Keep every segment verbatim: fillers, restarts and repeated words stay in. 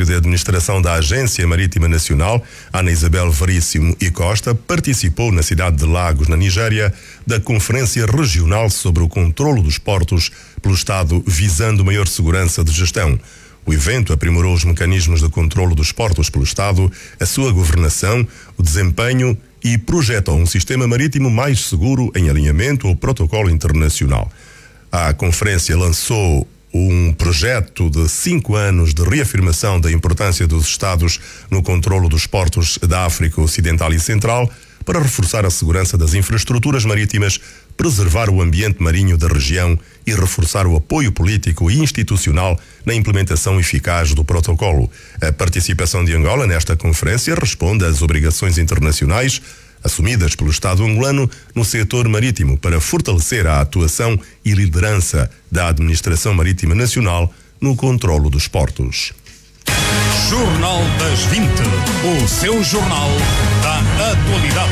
secretário de Administração da Agência Marítima Nacional, Ana Isabel Veríssimo e Costa, participou na cidade de Lagos, na Nigéria, da Conferência Regional sobre o Controlo dos Portos pelo Estado, visando maior segurança de gestão. O evento aprimorou os mecanismos de controlo dos portos pelo Estado, a sua governação, o desempenho e projetou um sistema marítimo mais seguro em alinhamento ao protocolo internacional. A conferência lançou um projeto de cinco anos de reafirmação da importância dos Estados no controlo dos portos da África Ocidental e Central para reforçar a segurança das infraestruturas marítimas, preservar o ambiente marinho da região e reforçar o apoio político e institucional na implementação eficaz do protocolo. A participação de Angola nesta conferência responde às obrigações internacionais assumidas pelo Estado angolano no setor marítimo para fortalecer a atuação e liderança da Administração Marítima Nacional no controlo dos portos. Jornal das vinte, o seu jornal da atualidade.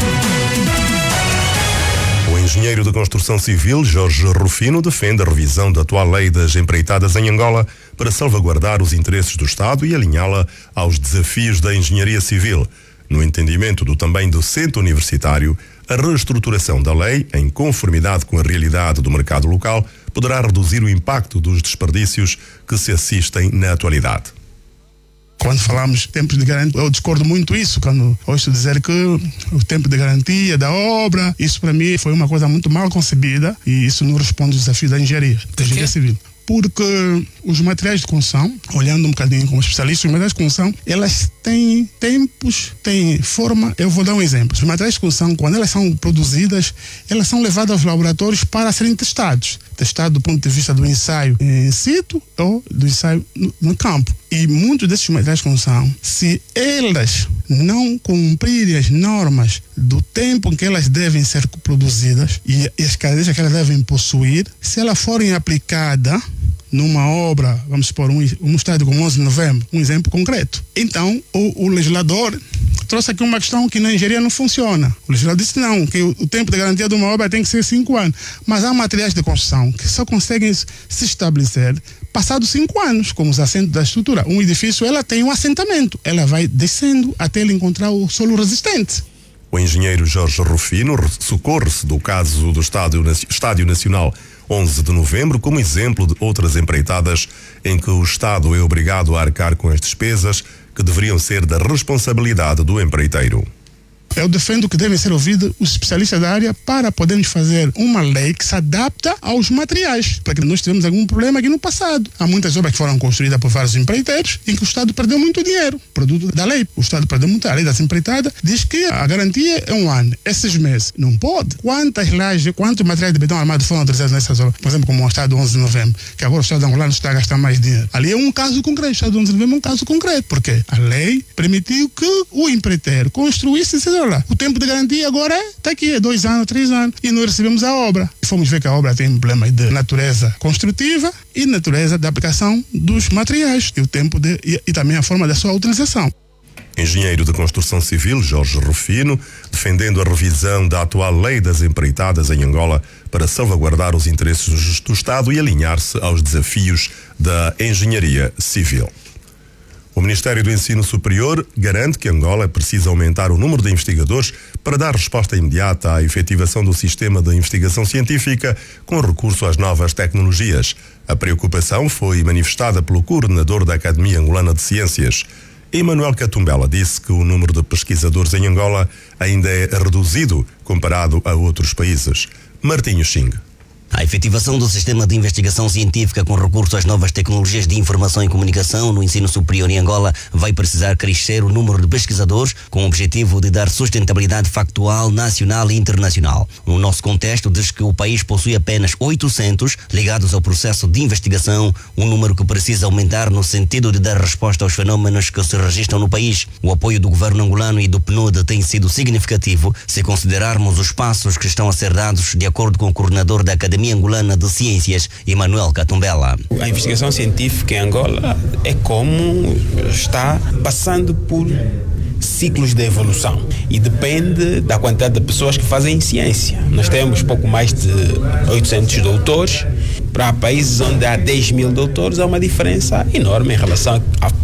O engenheiro de construção civil Jorge Rufino defende a revisão da atual lei das empreitadas em Angola para salvaguardar os interesses do Estado e alinhá-la aos desafios da engenharia civil. No entendimento do também docente universitário, a reestruturação da lei, em conformidade com a realidade do mercado local, poderá reduzir o impacto dos desperdícios que se assistem na atualidade. Quando falamos de tempos de garantia, eu discordo muito isso, quando ouço dizer que o tempo de garantia da obra, isso para mim foi uma coisa muito mal concebida e isso não responde aos desafios da engenharia, da engenharia civil. Porque os materiais de construção, olhando um bocadinho como especialista, os materiais de construção, elas têm tempos, têm forma. Eu vou dar um exemplo. Os materiais de construção, quando elas são produzidas, elas são levadas aos laboratórios para serem testados. Testado do ponto de vista do ensaio in situ ou do ensaio no, no campo. E muitos desses materiais de construção, se elas não cumprirem as normas do tempo em que elas devem ser produzidas e, e as características que elas devem possuir, se elas forem aplicadas numa obra, vamos supor, um, um estádio como onze de novembro, um exemplo concreto. Então, o, o legislador trouxe aqui uma questão que na engenharia não funciona. O legislador disse não, que o, o tempo de garantia de uma obra tem que ser cinco anos. Mas há materiais de construção que só conseguem se estabelecer passados cinco anos, como os assentos da estrutura. Um edifício, ela tem um assentamento. Ela vai descendo até ele encontrar o solo resistente. O engenheiro Jorge Rufino socorre-se do caso do Estádio, Estádio Nacional onze de novembro como exemplo de outras empreitadas em que o Estado é obrigado a arcar com as despesas que deveriam ser da responsabilidade do empreiteiro. Eu defendo que devem ser ouvidos os especialistas da área para podermos fazer uma lei que se adapta aos materiais, porque nós tivemos algum problema aqui no passado. Há muitas obras que foram construídas por vários empreiteiros em que o Estado perdeu muito dinheiro, produto da lei. O Estado perdeu muito. A lei das empreitadas diz que a garantia é um ano, é seis meses. Não pode. Quantas lajes, quantos materiais de betão armado foram autorizados nessas obras? Por exemplo, como o Estado onze de novembro, que agora o Estado angolano está a gastar mais dinheiro. Ali é um caso concreto. O Estado onze de novembro é um caso concreto, porque a lei permitiu que o empreiteiro construísse e lá. O tempo de garantia agora está aqui, é dois anos, três anos, e nós recebemos a obra. E fomos ver que a obra tem problemas de natureza construtiva e natureza da aplicação dos materiais, e o tempo de, e, e também a forma da sua utilização. Engenheiro de construção civil Jorge Rufino, defendendo a revisão da atual lei das empreitadas em Angola para salvaguardar os interesses do Estado e alinhar-se aos desafios da engenharia civil. O Ministério do Ensino Superior garante que Angola precisa aumentar o número de investigadores para dar resposta imediata à efetivação do sistema de investigação científica com recurso às novas tecnologias. A preocupação foi manifestada pelo coordenador da Academia Angolana de Ciências. Emanuel Catumbela disse que o número de pesquisadores em Angola ainda é reduzido comparado a outros países. Martinho Xing. A efetivação do sistema de investigação científica com recurso às novas tecnologias de informação e comunicação no ensino superior em Angola vai precisar crescer o número de pesquisadores com o objetivo de dar sustentabilidade factual nacional e internacional. O nosso contexto diz que o país possui apenas oitocentos ligados ao processo de investigação, um número que precisa aumentar no sentido de dar resposta aos fenômenos que se registram no país. O apoio do governo angolano e do P N U D tem sido significativo se considerarmos os passos que estão a ser dados de acordo com o coordenador da Academia Angolana de Ciências, Emanuel Catumbela. A investigação científica em Angola é como está passando por ciclos de evolução e depende da quantidade de pessoas que fazem ciência. Nós temos pouco mais de oitocentos doutores. Para países onde há dez mil doutores há uma diferença enorme em relação a